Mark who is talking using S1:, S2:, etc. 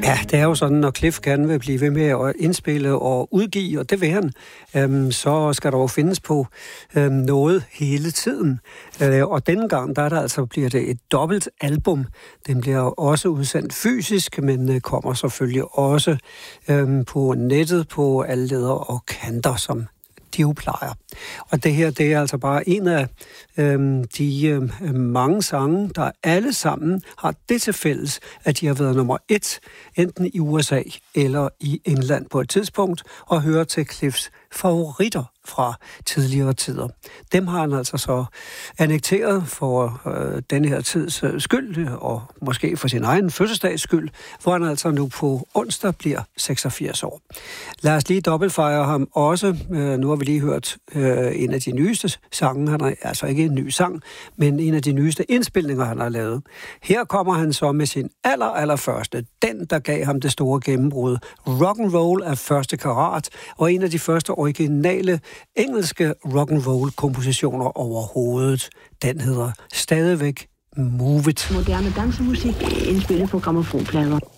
S1: Ja, det er jo sådan, når Cliff gerne vil blive ved med at indspille og udgive, og det vil han, så skal der jo findes på noget hele tiden. Og denne gang, bliver det et dobbelt album. Den bliver også udsendt fysisk, men kommer selvfølgelig også på nettet på alle leder og kanter, som de jo plejer. Og det her, det er altså bare en af de mange sange, der alle sammen har det til fælles, at de har været nummer 1, enten i USA eller i England på et tidspunkt, og hører til Cliffs favoritter fra tidligere tider. Dem har han altså så annekteret for denne her tids skyld, og måske for sin egen fødselsdags skyld, hvor han altså nu på onsdag bliver 86 år. Lad os lige dobbeltfejre ham også. Nu har vi lige hørt en af de nyeste sange. Han er altså ikke en ny sang, men en af de nyeste indspilninger, han har lavet. Her kommer han så med sin allerførste, den der gav ham det store gennembrud. Rock'n'roll af første karat, og en af de første originale engelske rock'n'roll kompositioner overhovedet. Den hedder stadigvæk Move It.
S2: Moderne dansemusik indspillet på grammofonplader.